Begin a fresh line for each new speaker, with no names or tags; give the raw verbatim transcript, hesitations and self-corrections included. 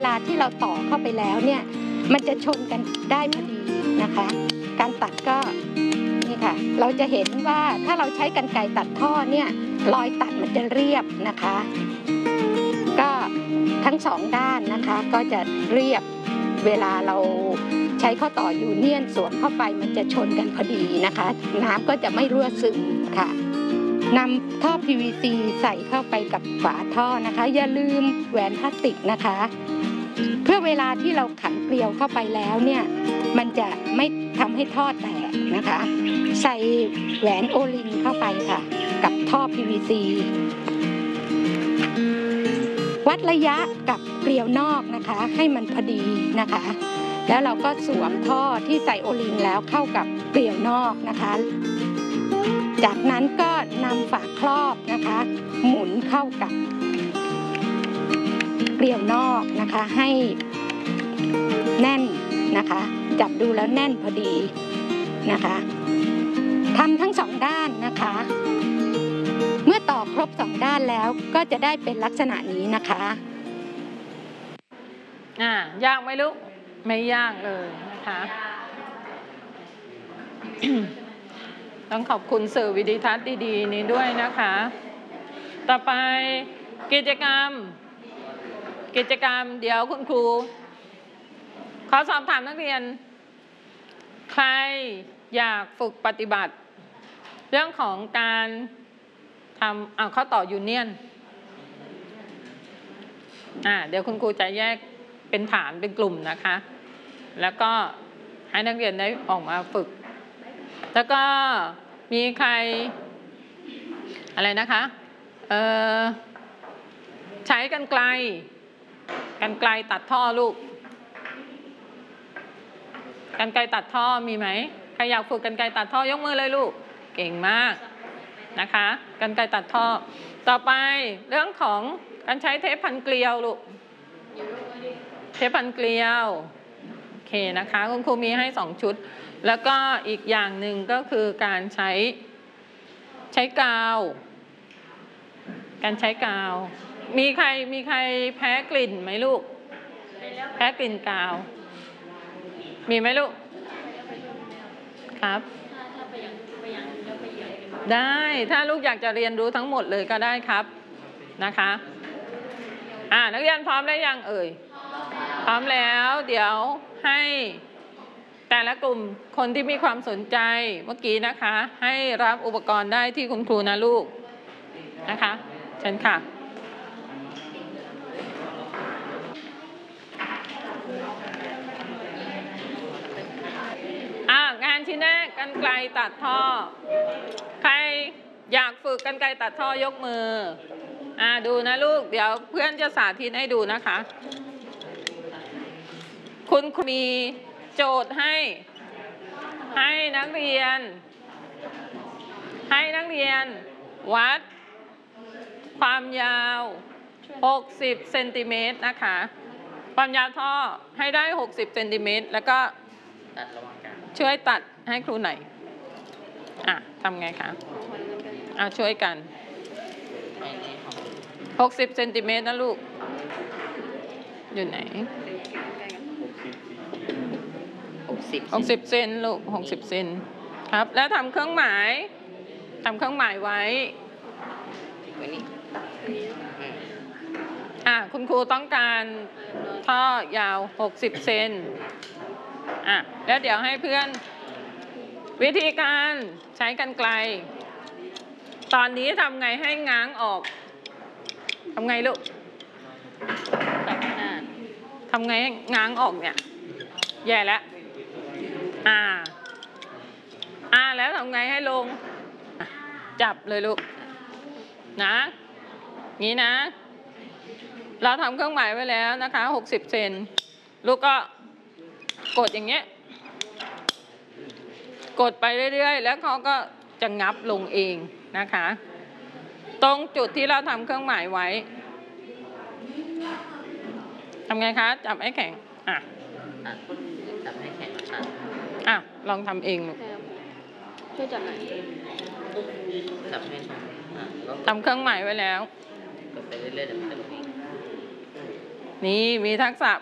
เวลาที่เราต่อเข้าไปแล้วเนี่ยมันจะชนกันได้พอดีนะคะการตัดก็นี่ค่ะเราจะเห็นว่าถ้าเราใช้กรรไกรตัดท่อเนี่ยรอยตัดมันจะเรียบนะคะก็ทั้งสองด้านนะคะก็จะเรียบเวลาเราใช้ข้อต่อยูเนียนสวมเข้าไปมันจะชนกันพอดีนะคะน้ำก็จะไม่รั่วซึมค่ะนำท่อ พี วี ซี ใส่เข้าไปกับฝาท่อนะคะอย่าลืมแหวนพลาสติกนะคะเพื่อเวลาที่เราขันเกลียวเข้าไปแล้วเนี่ยมันจะไม่ทำให้ท่อแตกนะคะใส่แหวนโอลิงเข้าไปค่ะกับท่อ พี วี ซี วัดระยะกับเกลียวนอกนะคะให้มันพอดีนะคะแล้วเราก็สวมท่อที่ใส่โอลิงแล้วเข้ากับเกลียวนอกนะคะจากนั้นก็นำฝาครอบนะคะหมุนเข้ากับเกลียวนอกนะคะให้แน่นนะคะจับดูแล้วแน่นพอดีนะคะทำทั้งสองด้านนะคะเมื่อต่อครบสองด้านแล้วก็จะได้เป็นลักษณะนี้นะคะ
อ่ายากไหมลูกไม่ยากเลยนะคะต้องขอบคุณสื่อวิดีทัศน์ดีๆนี้ด้วยนะคะต่อไปกิจกรรมกิจกรรมเดี๋ยวคุณครูขอสอบถามนักเรียนใครอยากฝึกปฏิบัติเรื่องของการทำเอาข้อต่อยูเนียนอ่าเดี๋ยวคุณครูจะแยกเป็นฐานเป็นกลุ่มนะคะแล้วก็ให้นักเรียนได้ออกมาฝึกแล้วก็มีใครอะไรนะคะเอ่อใช้กรรไกรกรรไกรตัดท่อลูกกรรไกรตัดท่อมีไหมใครอยากฝึกกรรไกรตัดท่อยกมือเลยลูกเก่งมากนะคะกรรไกรตัดท่อต่อไปเรื่องของการใช้เทปพันเกลียวลูกเทปพันเกลียวโอเคนะคะคุณครูมีให้สองชุดแล้วก็อีกอย่างหนึ่งก็คือการใช้ใช้กาวการใช้กาวมีใครมีใครแพ้กลิ่นไหมลูกแพ้กลิ่นกาวมีไหมลูกครับได้ถ้าลูกอยากจะเรียนรู้ทั้งหมดเลยก็ได้ครับนะคะอ่านักเรียนพร้อมแล้วยังเอ่ยพร้อมแล้วเดี๋ยวให้แต่ละกลุ่มคนที่มีความสนใจเมื่อกี้นะคะให้รับอุปกรณ์ได้ที่คุณครูนะลูกนะคะเชิญค่ะอ่างานชิ้นแรกกรรไกรตัดท่อใครอยากฝึกกรรไกรตัดท่อยกมืออ่าดูนะลูกเดี๋ยวเพื่อนจะสาธิตให้ดูนะคะคุณครูมีโจทย์ให้ให้นักเรียนให้นักเรียนวัดความยาวหกสิบเซนติเมตรนะคะความยาวท่อให้ได้หกสิบเซนติเมตรแล้วก็ช่วยตัดให้ครูหน่อยอ่ะทำไงคะอ่ะช่วยกันหกสิบเซนติเมตรนะลูกอยู่ไหนหกสิบเซนลูกหกสิบเซนครับแล้วทำเครื่องหมายทำเครื่องหมายไว้อ่ะคุณครูต้องการท่อยาวหกสิบเซนอ่ะแล้วเดี๋ยวให้เพื่อนวิธีการใช้กรรไกรตอนนี้ทำไงให้ง้างออกทำไงลูกทำไงให้ง้างออกเนี่ยแย่แล้วอ่าอ่าแล้วทำไงให้ลงจับเลยลูกนะงี้นะเราทำเครื่องหมายไว้แล้วนะคะหกสิบเซนลูกก็กดอย่างเงี้ยกดไปเรื่อยๆแล้วเขาก็จะงับลงเองนะคะตรงจุดที่เราทำเครื่องหมายไว้ทำไงคะจับให้แข็งอ่ะจับให้แข็งอ่ะลองทำเองลูกช่วยจับหน่อยจับให้ทำเครื่องหมายไว้แล้วกดไปเรื่อยๆเดี๋ยวมันจะลงเองนี่มีทักษะ